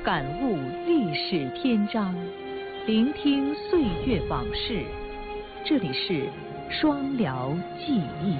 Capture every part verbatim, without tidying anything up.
感悟历史篇章，聆听岁月往事。这里是双辽记忆。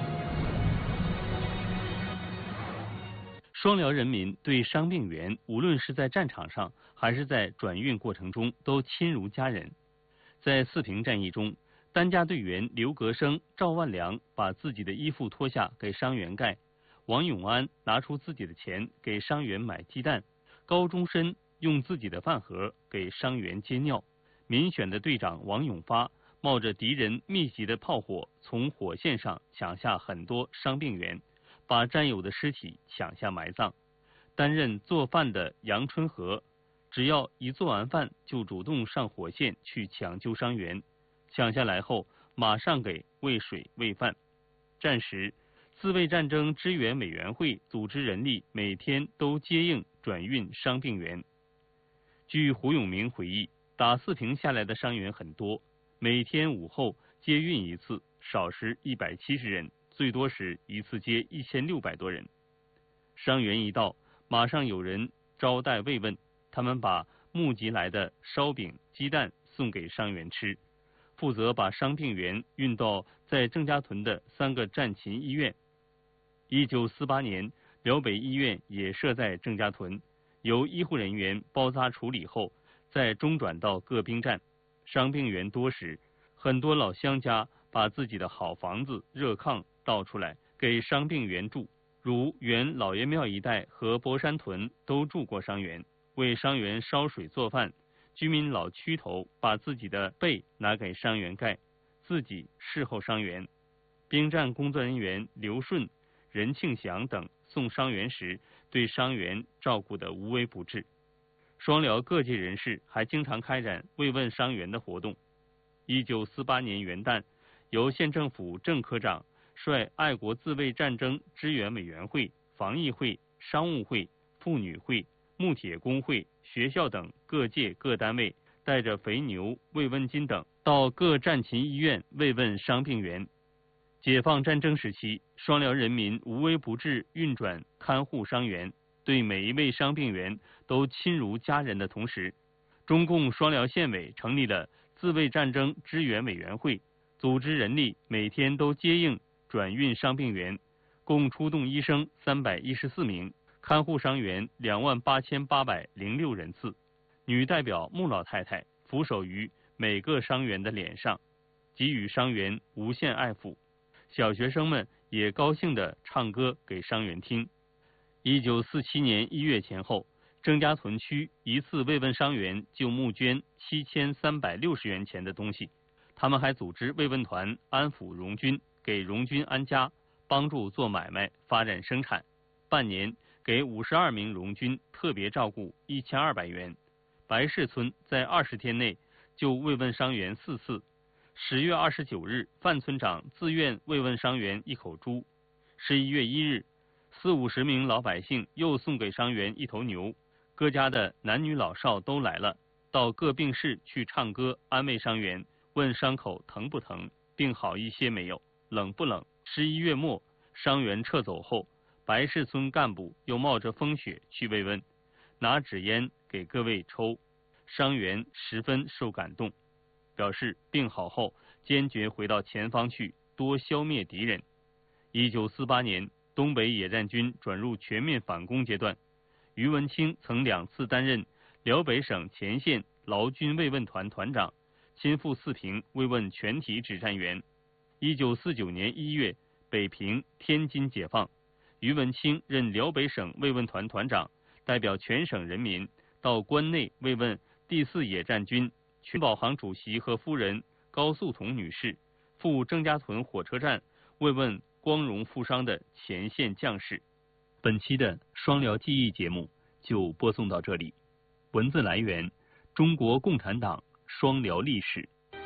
双辽人民对伤病员，无论是在战场上还是在转运过程中，都亲如家人。在四平战役中，担架队员刘格生、赵万良把自己的衣服脱下给伤员盖，王永安拿出自己的钱给伤员买鸡蛋，高中生用自己的饭盒给伤员接尿。民选的队长王永发冒着敌人密集的炮火，从火线上抢下很多伤病员，把战友的尸体抢下埋葬。担任做饭的杨春和，只要一做完饭就主动上火线去抢救伤员，抢下来后马上给喂水喂饭。战时，自卫战争支援委员会组织人力每天都接应转运伤病员。据胡永明回忆，打四平下来的伤员很多，每天午后接运一次，少时一百七十人，最多时一次接一千六百多人。伤员一到，马上有人招待慰问，他们把募集来的烧饼、鸡蛋送给伤员吃，负责把伤病员运到在郑家屯的三个战勤医院。一九四八年，辽北医院也设在郑家屯，由医护人员包扎处理后，再中转到各兵站。伤病员多时，很多老乡家把自己的好房子、热炕倒出来给伤病员住，如原老爷庙一带和博山屯都住过伤员，为伤员烧水做饭。居民老区头把自己的被拿给伤员盖，自己侍候伤员。兵站工作人员刘顺、任庆祥等送伤员时，对伤员照顾得无微不至。双辽各界人士还经常开展慰问伤员的活动。一九四八年元旦，由县政府郑科长率爱国自卫战争支援委员会、防疫会、商务会、妇女会、木铁工会、学校等各界各单位，带着肥牛、慰问金等，到各战勤医院慰问伤病员。解放战争时期，双辽人民无微不至运转看护伤员，对每一位伤病员都亲如家人的同时，中共双辽县委成立了自卫战争支援委员会，组织人力每天都接应转运伤病员，共出动医生三百一十四名，看护伤员两万八千八百零六人次。女代表穆老太太俯首于每个伤员的脸上，给予伤员无限爱抚。小学生们也高兴地唱歌给伤员听。一九四七年一月前后，郑家屯区一次慰问伤员就募捐七千三百六十元钱的东西。他们还组织慰问团安抚荣军，给荣军安家，帮助做买卖，发展生产。半年给五十二名荣军特别照顾一千二百元。白氏村在二十天内就慰问伤员四次。十月二十九日，范村长自愿慰问伤员一口猪。十一月一日，四五十名老百姓又送给伤员一头牛。各家的男女老少都来了，到各病室去唱歌安慰伤员，问伤口疼不疼，病好一些没有，冷不冷。十一月末，伤员撤走后，白氏村干部又冒着风雪去慰问，拿纸烟给各位抽。伤员十分受感动，表示病好后坚决回到前方去，多消灭敌人。一九四八年，东北野战军转入全面反攻阶段，于文清曾两次担任辽北省前线劳军慰问团团长，亲赴四平慰问全体指战员。一九四九年一月，北平、天津解放，于文清任辽北省慰问团团长，代表全省人民到关内慰问第四野战军全保行主席和夫人高素彤女士，赴郑家屯火车站慰问光荣负伤的前线将士。本期的双辽记忆节目就播送到这里。文字来源：中国共产党双辽历史。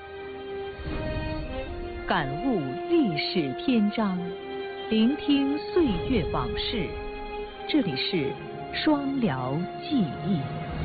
感悟历史篇章，聆听岁月往事。这里是双辽记忆。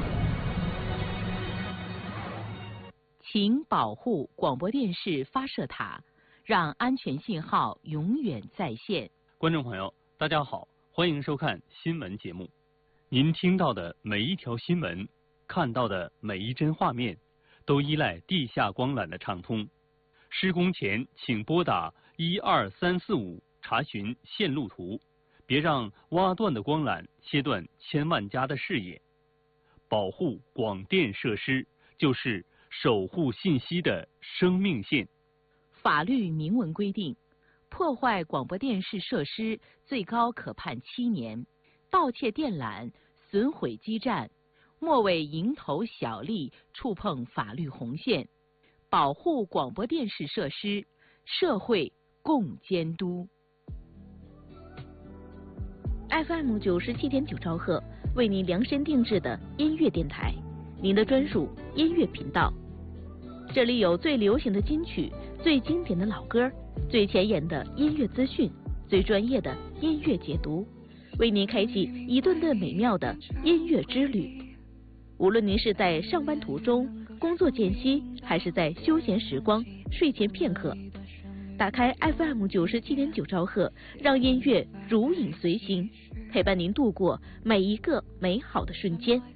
请保护广播电视发射塔，让安全信号永远在线。 观众朋友，大家好，欢迎收看新闻节目。您听到的每一条新闻看到的每一帧画面，都依赖地下光缆的畅通。施工前请拨打一二三四五查询线路图，别让挖断的光缆切断千万家的视野。保护广电设施就是守护信息的生命线。 法律明文规定，破坏广播电视设施最高可判七年，盗窃电缆、损毁基站，莫为蝇头小利触碰法律红线。保护广播电视设施，社会共监督。 F M 九十七点九兆赫为您量身定制的音乐电台，您的专属音乐频道。这里有最流行的金曲、最经典的老歌、最前沿的音乐资讯、最专业的音乐解读，为您开启一顿顿美妙的音乐之旅。无论您是在上班途中、工作间隙，还是在休闲时光、睡前片刻，打开 F M 九十七点九兆赫，让音乐如影随形，陪伴您度过每一个美好的瞬间。